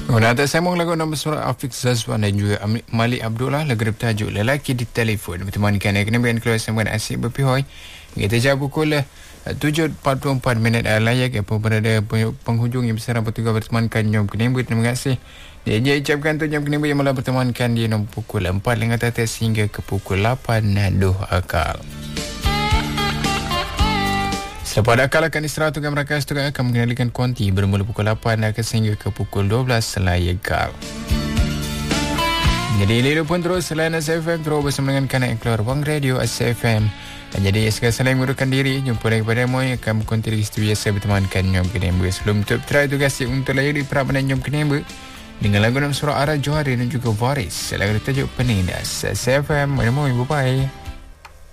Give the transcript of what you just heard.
Nak sambung lagu nombor surat Afiq Zazwan dan juga Malik Abdullah, lagu bertajuk Lelaki di Telefon. Bertemankan kena berikan keluar sambungan asyik berpihoi. Kita jawab pukul 7.44 minit layak apa berada penghujung yang besar bertugas bertemankan Jom Kenimbu. Terima kasih. Dia ucapkan tu Jom Kenimbu yang malah bertemankan di nombor pukul 4 dengan tetes hingga ke pukul 8 Duh Akal. Selepas akal akan istirahat untuk mereka setelah akan mengendalikan kuanti bermula pukul 8 dan sehingga ke pukul 12 layak. Jadi liru pun terus selain SFM terus bersama dengan kanak yang keluar Wang Radio SFM. Jadi sekali saling menguruskan diri. Jumpa lagi pada mu yang akan berkontribusi biasa bertemankan Jom Kenimbu. Sebelum tutup try tugas untuk layari perapanan Jom Kenimbu dengan lagu dalam surah Arah Johari dan juga Waris. Lagu tajuk Penindas SFM. Bye bye.